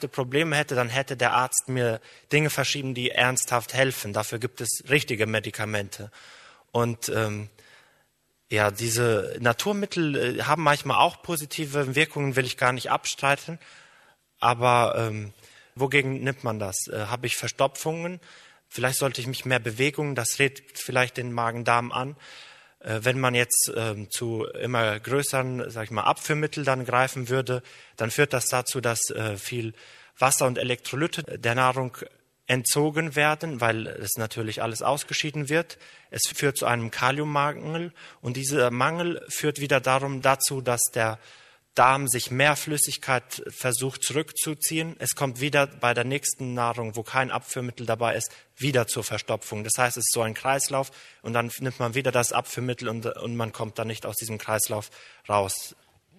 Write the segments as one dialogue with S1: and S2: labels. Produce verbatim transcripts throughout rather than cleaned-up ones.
S1: ernsthafte Probleme hätte, dann hätte der Arzt mir Dinge verschrieben, die ernsthaft helfen. Dafür gibt es richtige Medikamente. Und ähm, ja, diese Naturmittel äh, haben manchmal auch positive Wirkungen, will ich gar nicht abstreiten. Aber ähm, wogegen nimmt man das? Äh, habe ich Verstopfungen? Vielleicht sollte ich mich mehr bewegen. Das regt vielleicht den Magen-Darm an. Äh, wenn man jetzt äh, zu immer größeren, sag ich mal, Abführmitteln dann greifen würde, dann führt das dazu, dass äh, viel Wasser und Elektrolyte der Nahrung entzogen werden, weil es natürlich alles ausgeschieden wird. Es führt zu einem Kaliummangel und dieser Mangel führt wieder darum dazu, dass der Darm sich mehr Flüssigkeit versucht zurückzuziehen. Es kommt wieder bei der nächsten Nahrung, wo kein Abführmittel dabei ist, wieder zur Verstopfung. Das heißt, es ist so ein Kreislauf und dann nimmt man wieder das Abführmittel und, und man kommt dann nicht aus diesem Kreislauf raus.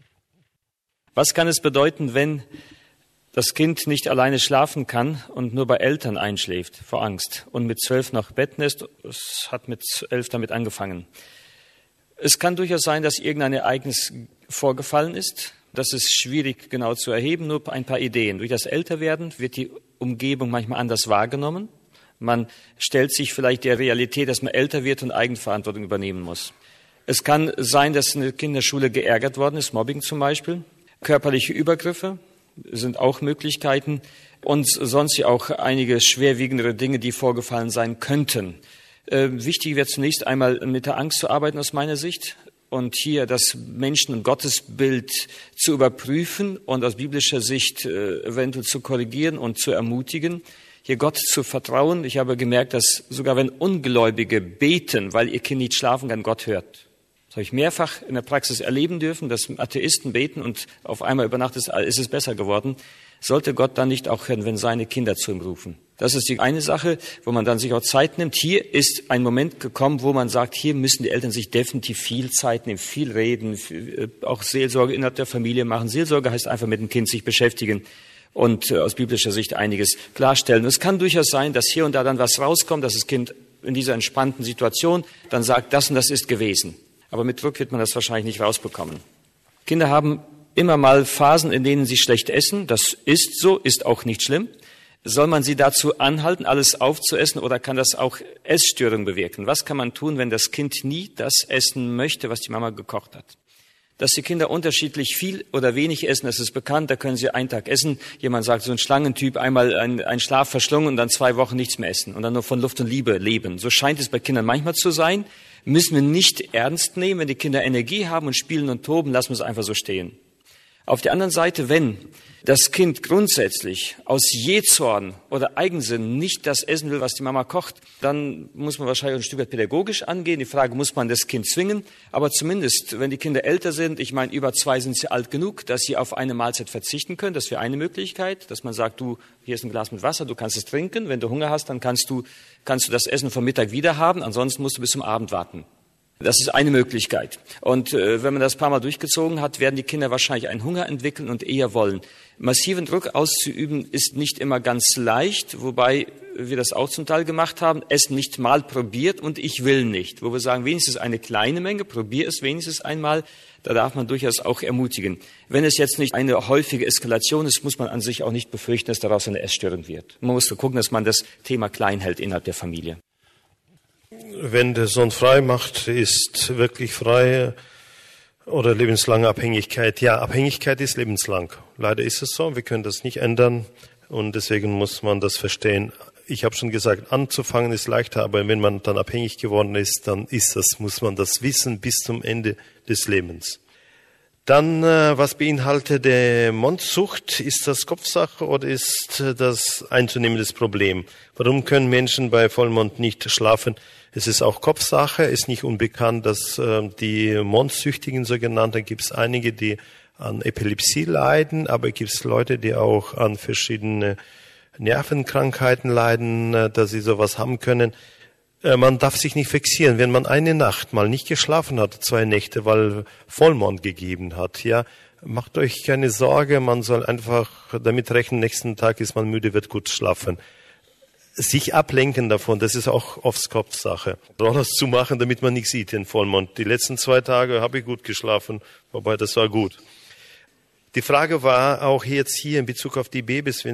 S2: Was kann es bedeuten, wenn das Kind nicht alleine schlafen kann und nur bei Eltern einschläft vor Angst und mit zwölf noch Bettnest? Es hat mit elf damit angefangen. Es kann durchaus sein, dass irgendein Ereignis vorgefallen ist. Das ist schwierig genau zu erheben, nur ein paar Ideen. Durch das Älterwerden wird die Umgebung manchmal anders wahrgenommen. Man stellt sich vielleicht der Realität, dass man älter wird und Eigenverantwortung übernehmen muss. Es kann sein, dass eine Kinderschule geärgert worden ist, Mobbing zum Beispiel. Körperliche Übergriffe sind auch Möglichkeiten und sonst auch einige schwerwiegendere Dinge, die vorgefallen sein könnten. Äh, wichtig wäre zunächst einmal mit der Angst zu arbeiten aus meiner Sicht und hier das Menschen- und Gottesbild zu überprüfen und aus biblischer Sicht äh, eventuell zu korrigieren und zu ermutigen, hier Gott zu vertrauen. Ich habe gemerkt, dass sogar wenn Ungläubige beten, weil ihr Kind nicht schlafen kann, Gott hört. Das habe ich mehrfach in der Praxis erleben dürfen, dass Atheisten beten und auf einmal über Nacht ist, ist es besser geworden. Sollte Gott dann nicht auch hören, wenn seine Kinder zu ihm rufen? Das ist die eine Sache, wo man dann sich auch Zeit nimmt. Hier ist ein Moment gekommen, wo man sagt, hier müssen die Eltern sich definitiv viel Zeit nehmen, viel reden, viel, auch Seelsorge innerhalb der Familie machen. Seelsorge heißt einfach mit dem Kind sich beschäftigen und äh, aus biblischer Sicht einiges klarstellen. Es kann durchaus sein, dass hier und da dann was rauskommt, dass das Kind in dieser entspannten Situation dann sagt, das und das ist gewesen. Aber mit Druck wird man das wahrscheinlich nicht rausbekommen. Kinder haben immer mal Phasen, in denen sie schlecht essen. Das ist so, ist auch nicht schlimm. Soll man sie dazu anhalten, alles aufzuessen, oder kann das auch Essstörungen bewirken? Was kann man tun, wenn das Kind nie das essen möchte, was die Mama gekocht hat? Dass die Kinder unterschiedlich viel oder wenig essen, das ist bekannt. Da können sie einen Tag essen. Jemand sagt, so ein Schlangentyp, einmal einen, einen Schlaf verschlungen und dann zwei Wochen nichts mehr essen und dann nur von Luft und Liebe leben. So scheint es bei Kindern manchmal zu sein. Müssen wir nicht ernst nehmen. Wenn die Kinder Energie haben und spielen und toben, lassen wir es einfach so stehen. Auf der anderen Seite, wenn das Kind grundsätzlich aus Jähzorn oder Eigensinn nicht das essen will, was die Mama kocht, dann muss man wahrscheinlich ein Stück weit pädagogisch angehen. Die Frage, muss man das Kind zwingen? Aber zumindest, wenn die Kinder älter sind, ich meine, über zwei sind sie alt genug, dass sie auf eine Mahlzeit verzichten können. Das wäre eine Möglichkeit, dass man sagt, du, hier ist ein Glas mit Wasser, du kannst es trinken. Wenn du Hunger hast, dann kannst du, kannst du das Essen vom Mittag wieder haben. Ansonsten musst du bis zum Abend warten. Das ist eine Möglichkeit. Und äh, wenn man das ein paar Mal durchgezogen hat, werden die Kinder wahrscheinlich einen Hunger entwickeln und eher wollen. Massiven Druck auszuüben ist nicht immer ganz leicht, wobei wir das auch zum Teil gemacht haben. Essen nicht mal probiert und ich will nicht. Wo wir sagen, wenigstens eine kleine Menge, probier es wenigstens einmal. Da darf man durchaus auch ermutigen. Wenn es jetzt nicht eine häufige Eskalation ist, muss man an sich auch nicht befürchten, dass daraus eine Essstörung wird. Man muss gucken, dass man das Thema klein hält innerhalb der Familie.
S3: Wenn der Sohn frei macht, ist wirklich frei oder lebenslange Abhängigkeit. Ja, Abhängigkeit ist lebenslang. Leider ist es so, wir können das nicht ändern und deswegen muss man das verstehen. Ich habe schon gesagt, anzufangen ist leichter, aber wenn man dann abhängig geworden ist, dann ist das, muss man das wissen bis zum Ende des Lebens. Dann, was beinhaltet der Mondsucht? Ist das Kopfsache oder ist das einzunehmendes Problem? Warum können Menschen bei Vollmond nicht schlafen? Es ist auch Kopfsache. Es ist nicht unbekannt, dass die Mondsüchtigen sogenannten, gibt es einige, die an Epilepsie leiden, aber gibt es Leute, die auch an verschiedene Nervenkrankheiten leiden, dass sie sowas haben können. Man darf sich nicht fixieren, wenn man eine Nacht mal nicht geschlafen hat, zwei Nächte, weil Vollmond gegeben hat, ja, macht euch keine Sorge, man soll einfach damit rechnen, nächsten Tag ist man müde, wird gut schlafen. Sich ablenken davon, das ist auch oft Kopfsache. Rollers zu machen, damit man nichts sieht, den Vollmond. Die letzten zwei Tage habe ich gut geschlafen, wobei das war gut. Die Frage war auch jetzt hier in Bezug auf die Babys, wenn